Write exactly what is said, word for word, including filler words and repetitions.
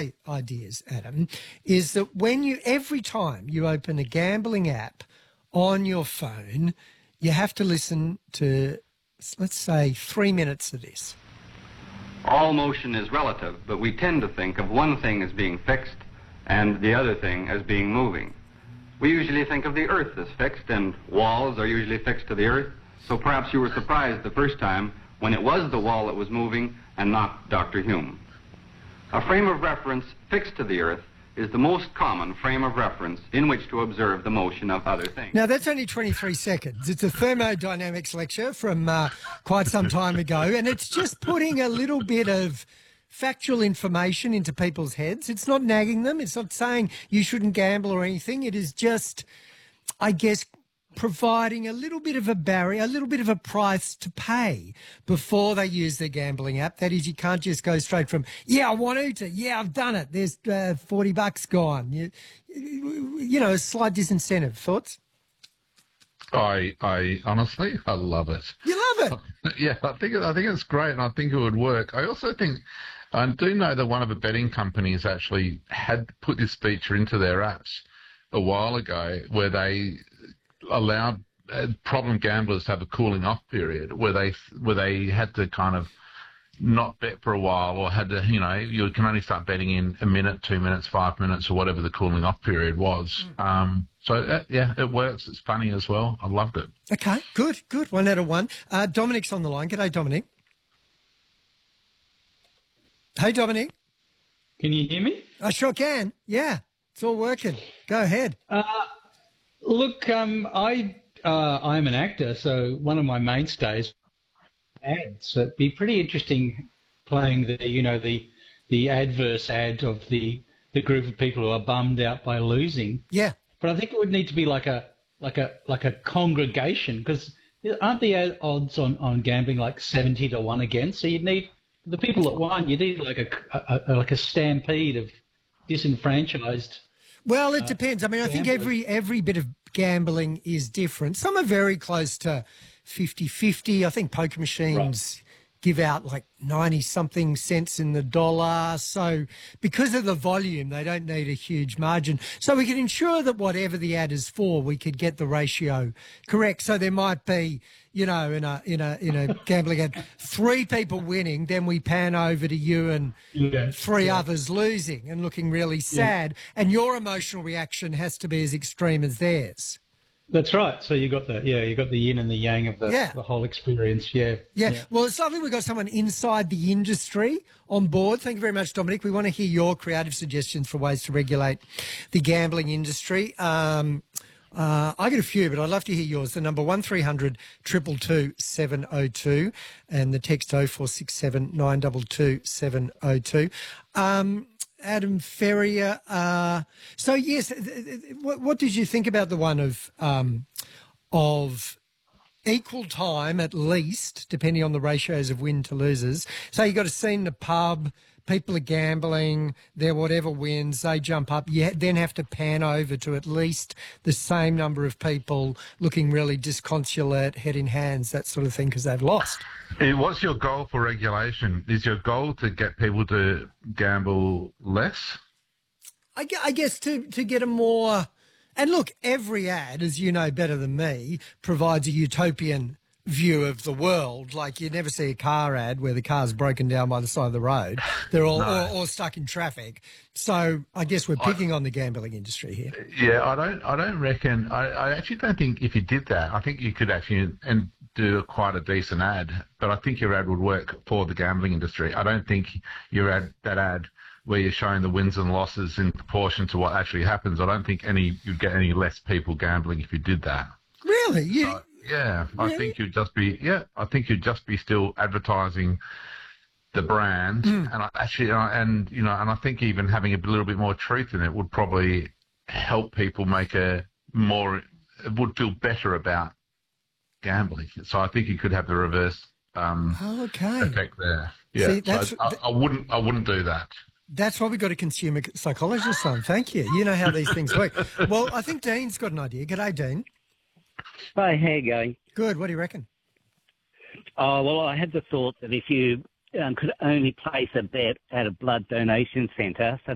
my ideas, Adam, is that when you, every time you open a gambling app on your phone, you have to listen to, let's say, three minutes of this. All motion is relative, but we tend to think of one thing as being fixed and the other thing as being moving. We usually think of the earth as fixed, and walls are usually fixed to the earth, so perhaps you were surprised the first time when it was the wall that was moving and not Doctor Hume. A frame of reference fixed to the earth is the most common frame of reference in which to observe the motion of other things. Now, that's only twenty-three seconds. It's a thermodynamics lecture from uh, quite some time ago, and it's just putting a little bit of factual information into people's heads. It's not nagging them. It's not saying you shouldn't gamble or anything. It is just, I guess, providing a little bit of a barrier, a little bit of a price to pay before they use their gambling app. That is, you can't just go straight from, yeah, I want to, to yeah, I've done it. There's uh, forty bucks gone. You, you know, a slight disincentive. Thoughts? I, I honestly, I love it. You love it? Yeah, I think, I think it's great, and I think it would work. I also think, I do know that one of the betting companies actually had put this feature into their apps a while ago, where they allowed uh, problem gamblers to have a cooling off period where they where they had to kind of not bet for a while, or had to, you know, you can only start betting in a minute, two minutes, five minutes, or whatever the cooling off period was. Mm. Um, so, uh, yeah, it works. It's funny as well. I loved it. Okay, good, good. One out of one. Uh, Dominic's on the line. G'day, Dominic. Hey, Dominic. Can you hear me? I sure can. Yeah, it's all working. Go ahead. Uh, Look, um, I uh, I'm an actor, so one of my mainstays ads. So it'd be pretty interesting playing the you know the the adverse ad of the the group of people who are bummed out by losing. Yeah. But I think it would need to be like a like a like a congregation, because aren't the ad odds on, on gambling like seventy to one against? So you'd need the people that won. You need like a, a, a like a stampede of disenfranchised. Well, it depends. I mean, I think every every bit of gambling is different. Some are very close to fifty-fifty. I think poker machines right. give out like ninety-something cents in the dollar. So because of the volume, they don't need a huge margin. So we can ensure that whatever the ad is for, we could get the ratio correct. So there might be, you know, in a in a in a gambling ad, three people winning, then we pan over to you and yeah, three yeah. others losing and looking really sad. Yeah. And your emotional reaction has to be as extreme as theirs. That's right. So you got the yeah, you got the yin and the yang of the, yeah. the whole experience. Yeah. yeah. Yeah. Well, it's lovely we've got someone inside the industry on board. Thank you very much, Dominic. We want to hear your creative suggestions for ways to regulate the gambling industry. Um, Uh, I get a few, but I'd love to hear yours. The number one three hundred two two two seven oh two and the text oh four six seven nine two two seven oh two. Um, Adam Ferrier, uh, so yes, what, what did you think about the one of um, of equal time at least, depending on the ratios of win to losers? So you got a scene in a pub, people are gambling, their whatever wins, they jump up. You then have to pan over to at least the same number of people looking really disconsolate, head in hands, that sort of thing, because they've lost. What's your goal for regulation? Is your goal to get people to gamble less? I, I guess to, to get a more... And look, every ad, as you know better than me, provides a utopian view of the world. Like, you never see a car ad where the car's broken down by the side of the road. They're all, no. all, all stuck in traffic. So I guess we're picking I, on the gambling industry here. Yeah, I don't I don't reckon, I, I actually don't think if you did that, I think you could actually and do quite a decent ad, but I think your ad would work for the gambling industry. I don't think your ad, that ad where you're showing the wins and losses in proportion to what actually happens, I don't think any you'd get any less people gambling if you did that. Really? You, so, yeah, really? I think you'd just be yeah, I think you'd just be still advertising the brand, mm. and I actually and you know, and I think even having a little bit more truth in it would probably help people make a more would feel better about gambling. So I think you could have the reverse um, okay. effect there. Yeah, See, that's, so I, I wouldn't I wouldn't do that. That's why we got a consumer psychologist on. Thank you. You know how these things work. Well, I think Dean's got an idea. G'day, Dean. Hi, how you going? Good. What do you reckon? Oh, well, I had the thought that if you um, could only place a bet at a blood donation centre, so